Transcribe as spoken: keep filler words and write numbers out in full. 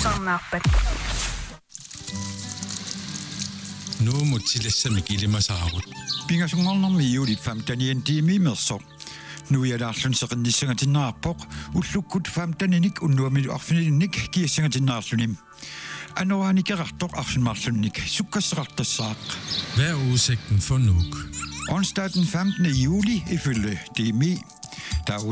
qusarnaarpat nu mutsilassa kilimasaarut pingasungornermi iulit famtanien tiimimersoq nuialaarlun seqinnissangatinnaarpoq ullukkut famtaninik unnuami arfininik kiassangatinnaarlunim anoanikerartoq arfinmarlunnik sukkasseqartassaaq. Hvad er udsigten for Nuuk? Onsdag den femtende juli ifølge D M I. Der er